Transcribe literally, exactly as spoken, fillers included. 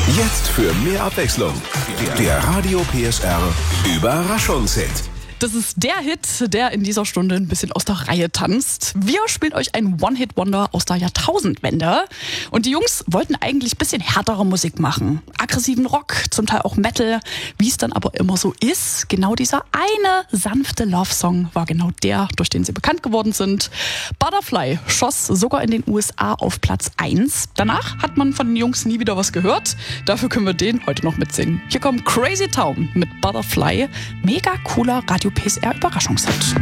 Jetzt für mehr Abwechslung. Der Radio P S R Überraschungshit. Das ist der Hit, der in dieser Stunde ein bisschen aus der Reihe tanzt. Wir spielen euch ein One-Hit-Wonder aus der Jahrtausendwende. Und die Jungs wollten eigentlich ein bisschen härtere Musik machen. Aggressiven Rock, zum Teil auch Metal. Wie es dann aber immer so ist, genau dieser eine sanfte Love-Song war genau der, durch den sie bekannt geworden sind. Butterfly schoss sogar in den U S A auf Platz eins. Danach hat man von den Jungs nie wieder was gehört. Dafür können wir den heute noch mitsingen. Hier kommt Crazy Town mit Butterfly. Mega cooler Radio P S R Überraschungshit.